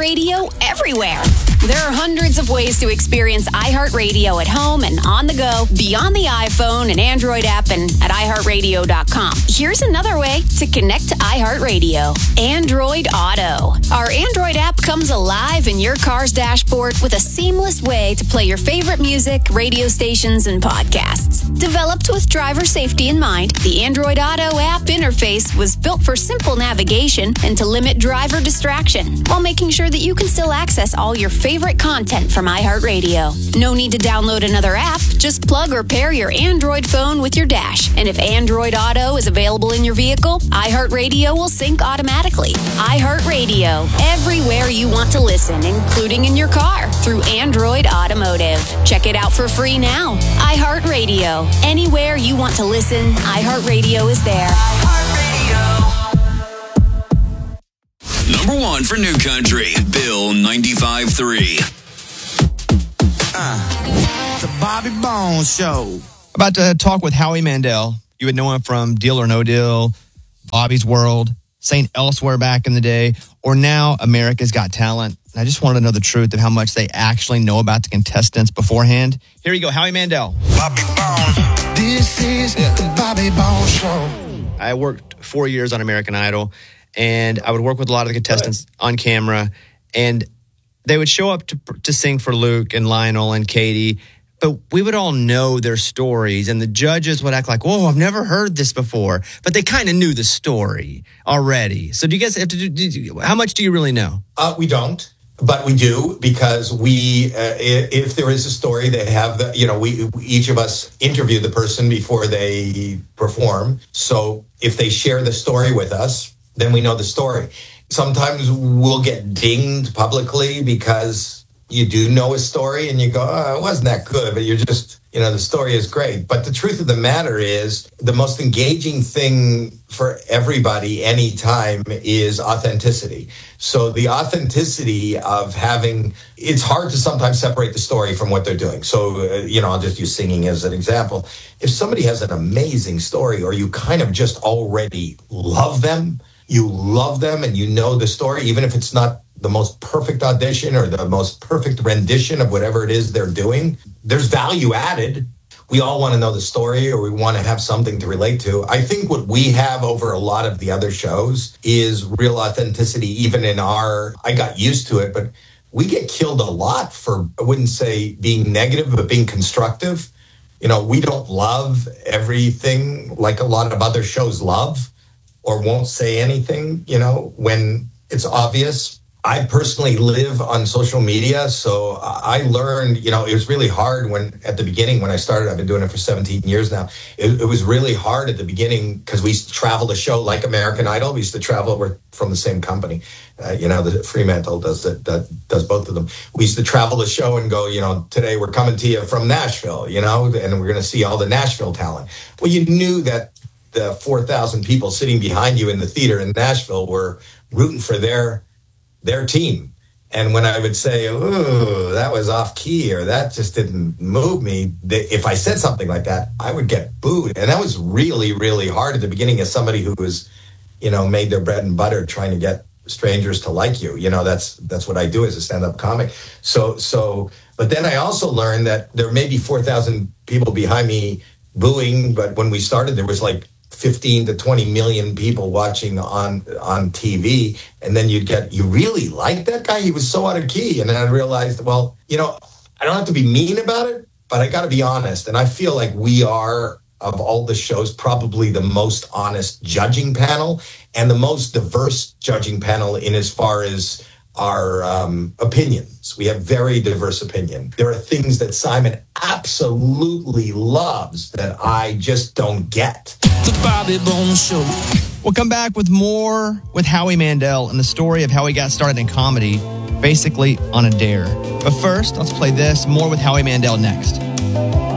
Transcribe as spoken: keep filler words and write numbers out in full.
iHeartRadio everywhere. There are hundreds of ways to experience iHeartRadio at home and on the go, beyond the iPhone and Android app and at i heart radio dot com. Here's another way to connect to iHeartRadio. Android Auto. Our Android app comes alive in your car's dashboard with a seamless way to play your favorite music, radio stations, and podcasts. Developed with driver safety in mind, the Android Auto app interface was built for simple navigation and to limit driver distraction, while making sure that you can still access all your favorite content from iHeartRadio. No need to download another app. Just plug or pair your Android phone with your dash. And if Android Auto is available in your vehicle, iHeartRadio will sync automatically. iHeartRadio, everywhere you want to listen, including in your car, through Android Automotive. Check it out for free now. iHeartRadio, anywhere you want to listen, iHeartRadio is there. Number one for New Country, Bill ninety-five point three. Uh, the Bobby Bones Show. About to talk with Howie Mandel. You would know him from Deal or No Deal, Bobby's World, Saint Elsewhere back in the day, or now America's Got Talent. I just wanted to know the truth of how much they actually know about the contestants beforehand. Here you go, Howie Mandel. Bobby Bones. This is the Bobby Bones Show. I worked four years on American Idol, and I would work with a lot of the contestants on camera, and they would show up to to sing for Luke and Lionel and Katie, but we would all know their stories, and the judges would act like, whoa, I've never heard this before, but they kind of knew the story already. So do you guys have to do, how much do you really know? Uh, we don't. But we do, because we, uh, if there is a story, they have the, you know, we, each of us interview the person before they perform. So if they share the story with us, then we know the story. Sometimes we'll get dinged publicly because you do know a story and you go, oh, it wasn't that good, but you're just, you know, the story is great. But the truth of the matter is, the most engaging thing for everybody anytime is authenticity. So the authenticity of having, it's hard to sometimes separate the story from what they're doing. So, uh, you know, I'll just use singing as an example. If somebody has an amazing story, or you kind of just already love them, you love them and you know the story, even if it's not the most perfect audition or the most perfect rendition of whatever it is they're doing, there's value added. We all want to know the story, or we want to have something to relate to. I think what we have over a lot of the other shows is real authenticity, even in our, I got used to it, but we get killed a lot for, I wouldn't say being negative, but being constructive. You know, we don't love everything like a lot of other shows love, or won't say anything, you know, when it's obvious. I personally live on social media, so I learned, you know, it was really hard when, at the beginning, when I started, I've been doing it for seventeen years now. It, it was really hard at the beginning because we used to travel the show like American Idol. We used to travel, we're from the same company. Uh, you know, the Fremantle does it, that does both of them. We used to travel the show and go, you know, today we're coming to you from Nashville, you know, and we're going to see all the Nashville talent. Well, you knew that the four thousand people sitting behind you in the theater in Nashville were rooting for their their team. And when I would say, ooh, that was off key, or that just didn't move me, they, if I said something like that, I would get booed. And that was really, really hard at the beginning, as somebody who was, you know, made their bread and butter trying to get strangers to like you. You know, that's that's what I do as a stand-up comic. So, so, but then I also learned that there may be four thousand people behind me booing, but when we started, there was like fifteen to twenty million people watching on on T V, and then you'd get, you really like that guy? He was so out of key. And then I realized, well, you know, I don't have to be mean about it, but I got to be honest. And I feel like we are, of all the shows, probably the most honest judging panel and the most diverse judging panel in as far as our um, opinions. We have very diverse opinion. There are things that Simon absolutely loves that I just don't get. The Bobby Bones Show. We'll come back with more with Howie Mandel and the story of how he got started in comedy, basically on a dare. But first, let's play this. More with Howie Mandel next.